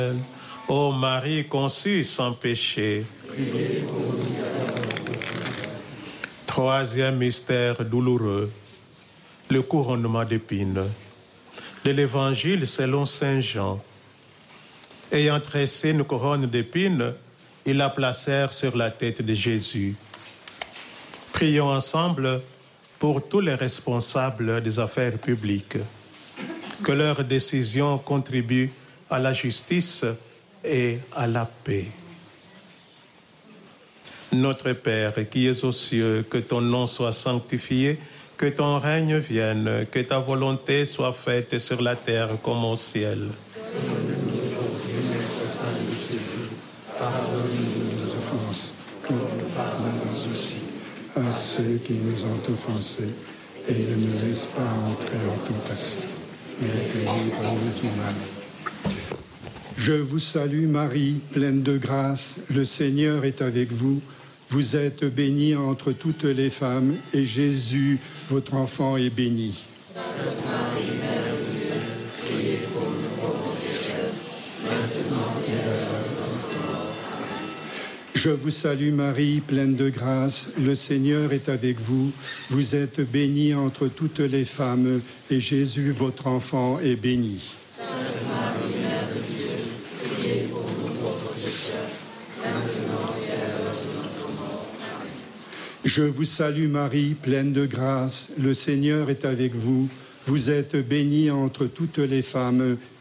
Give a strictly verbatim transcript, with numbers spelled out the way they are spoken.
Ô Marie conçue sans péché. Troisième mystère douloureux, le couronnement d'épines. De l'Évangile selon saint Jean. Ayant tressé une couronne d'épines, ils la placèrent sur la tête de Jésus. Prions ensemble pour tous les responsables des affaires publiques, que leurs décisions contribuent à la justice et à la paix. Notre Père qui es aux cieux, que ton nom soit sanctifié, que ton règne vienne, que ta volonté soit faite sur la terre comme au ciel. Pardonne-nous nos offenses, que nous pardonnons aussi à ceux qui nous ont offensés, et ne nous laisse pas entrer en tentation, mais délivre-nous du mal. Je vous salue Marie, pleine de grâce, le Seigneur est avec vous. Vous êtes bénie entre toutes les femmes, et Jésus, votre enfant, est béni. Sainte Marie, Mère de Dieu, priez pour nous pauvres pécheurs, maintenant et à l'heure de notre mort. Je vous salue Marie, pleine de grâce, le Seigneur est avec vous. Vous êtes bénie entre toutes les femmes, et Jésus, votre enfant, est béni. Sainte Marie, Mère de Dieu, priez pour nous pauvres pécheurs, maintenant et à l'heure de notre mort. Je vous salue Marie, pleine de grâce, le Seigneur est avec vous. Vous êtes bénie entre toutes les femmes,